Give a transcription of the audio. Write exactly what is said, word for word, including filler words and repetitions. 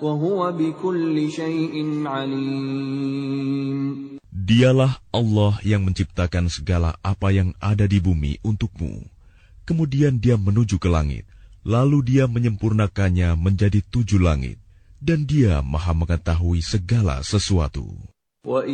Dialah Allah yang menciptakan segala apa yang ada di bumi untukmu. Kemudian dia menuju ke langit, lalu dia menyempurnakannya menjadi tujuh langit, dan dia maha mengetahui segala sesuatu.